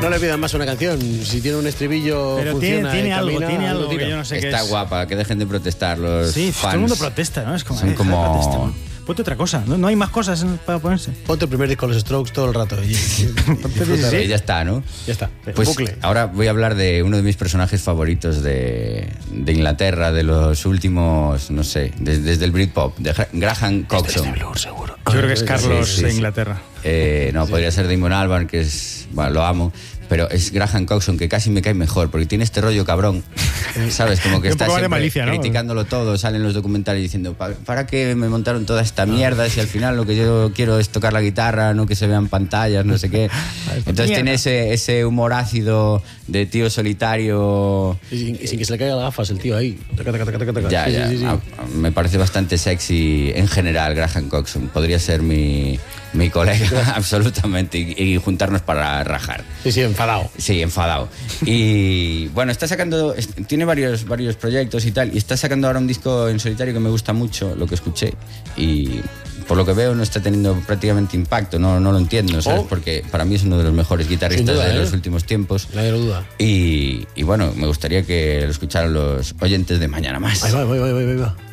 No le pidan más una canción. Si tiene un estribillo, pero funciona, tiene algo lo que tira. yo no sé qué Está es. guapa, que dejen de protestar los Sí, fans. todo el mundo protesta, ¿no? Es como, Son como... protesta, ¿no? Ponte otra cosa, ¿no? No hay más cosas para ponerse. Ponte el primer disco de los Strokes todo el rato. Y disfruta. Sí, ya está, ¿no? Ya está. Pues Bucle. ahora voy a hablar de uno de mis personajes favoritos de Inglaterra, de los últimos, no sé, desde el Britpop, de Graham Coxon. Seguro. Yo creo que es Carlos sí, de sí. Inglaterra. No, podría ser Damon Albarn, que es, bueno, lo amo, pero es Graham Coxon, que casi me cae mejor, porque tiene este rollo cabrón, ¿sabes? Como que Un está poco de siempre malicia, ¿no? criticándolo todo, salen los documentales diciendo, ¿para qué me montaron toda esta mierda si al final lo que yo quiero es tocar la guitarra, no que se vean pantallas, no sé qué? Entonces tiene ese humor ácido de tío solitario. Y sin que se le caigan las gafas el tío ahí. Taca, taca, taca, taca. Ya, Sí, ya. sí, sí, sí. Me parece bastante sexy en general Graham Coxon. Podría ser mi colega absolutamente y juntarnos para rajar. Sí, enfadado. Sí, enfadado. Y bueno, tiene varios proyectos y tal, y está sacando ahora un disco en solitario que me gusta mucho, lo que escuché, y por lo que veo no está teniendo prácticamente impacto, no lo entiendo, ¿sabes? Porque para mí es uno de los mejores guitarristas duda, de los últimos tiempos. Nadie lo duda. Y bueno, me gustaría que lo escucharan los oyentes de Mañana Más. Ahí va.